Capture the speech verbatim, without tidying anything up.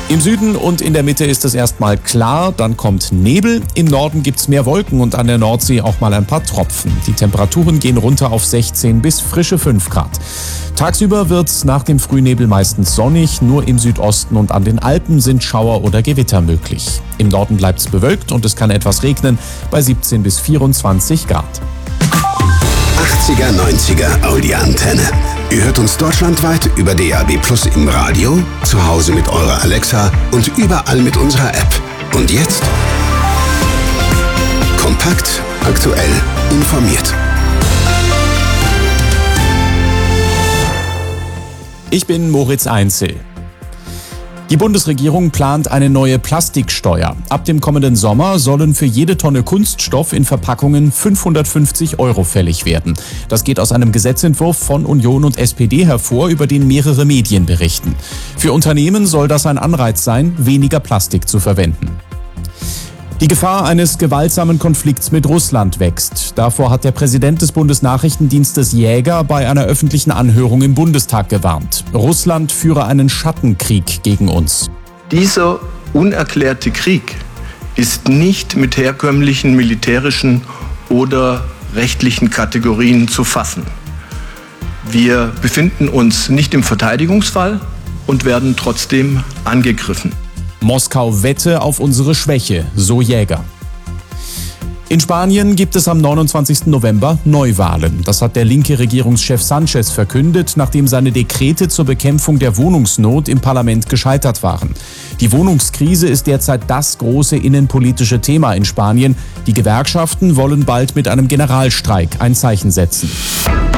Im Süden und in der Mitte ist es erstmal klar, dann kommt Nebel. Im Norden gibt's mehr Wolken und an der Nordsee auch mal ein paar Tropfen. Die Temperaturen gehen runter auf sechzehn bis frische fünf Grad. Tagsüber wird's nach dem Frühnebel meistens sonnig, nur im Südosten und an den Alpen sind Schauer oder Gewitter möglich. Im Norden bleibt's bewölkt und es kann etwas regnen bei siebzehn bis vierundzwanzig Grad. achtziger, neunziger Audi-Antenne. Ihr hört uns deutschlandweit über D A B Plus im Radio, zu Hause mit eurer Alexa und überall mit unserer App. Und jetzt? Kompakt, aktuell, informiert. Ich bin Moritz Einzel. Die Bundesregierung plant eine neue Plastiksteuer. Ab dem kommenden Sommer sollen für jede Tonne Kunststoff in Verpackungen fünfhundertfünfzig Euro fällig werden. Das geht aus einem Gesetzentwurf von Union und S P D hervor, über den mehrere Medien berichten. Für Unternehmen soll das ein Anreiz sein, weniger Plastik zu verwenden. Die Gefahr eines gewaltsamen Konflikts mit Russland wächst. Davor hat der Präsident des Bundesnachrichtendienstes Jäger bei einer öffentlichen Anhörung im Bundestag gewarnt. Russland führe einen Schattenkrieg gegen uns. Dieser unerklärte Krieg ist nicht mit herkömmlichen militärischen oder rechtlichen Kategorien zu fassen. Wir befinden uns nicht im Verteidigungsfall und werden trotzdem angegriffen. Moskau wette auf unsere Schwäche, so Jäger. In Spanien gibt es am neunundzwanzigsten November Neuwahlen. Das hat der linke Regierungschef Sánchez verkündet, nachdem seine Dekrete zur Bekämpfung der Wohnungsnot im Parlament gescheitert waren. Die Wohnungskrise ist derzeit das große innenpolitische Thema in Spanien. Die Gewerkschaften wollen bald mit einem Generalstreik ein Zeichen setzen.